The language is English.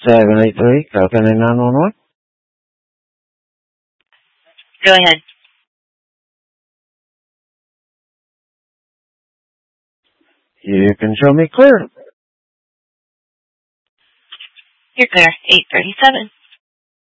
783, California 911. Go ahead. You can show me clear. You're clear. 837.